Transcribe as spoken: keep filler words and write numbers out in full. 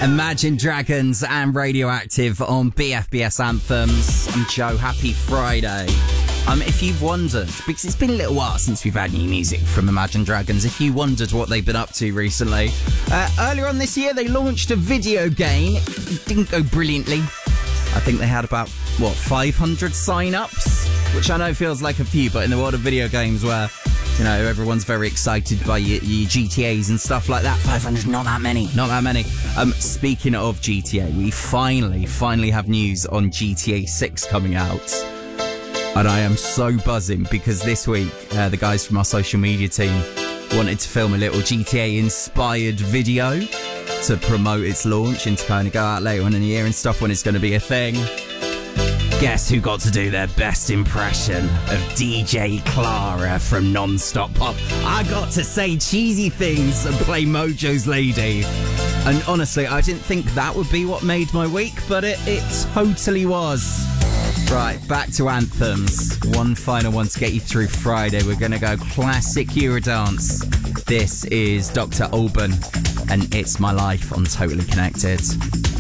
Imagine Dragons and Radioactive on B F B S Anthems. I'm Joe, happy Friday. Um, if you've wondered, because it's been a little while since we've had new music from Imagine Dragons, if you wondered what they've been up to recently, uh, earlier on this year they launched a video game. It didn't go brilliantly. I think they had about, what, five hundred sign-ups? Which I know feels like a few, but in the world of video games where, you know, everyone's very excited by your, your G T As and stuff like that, five hundred, not that many, not that many. Um, speaking of G T A, we finally, finally have news on G T A six coming out. And I am so buzzing because this week, uh, the guys from our social media team wanted to film a little G T A-inspired video to promote its launch and to kind of go out later on in the year and stuff when it's going to be a thing. Guess who got to do their best impression of D J Clara from Non-Stop Pop? I got to say cheesy things and play Mojo's Lady. And honestly, I didn't think that would be what made my week, but it, it totally was. Right, back to anthems. One final one to get you through Friday. We're going to go classic Eurodance. This is Doctor Alban and It's My Life on Totally Connected.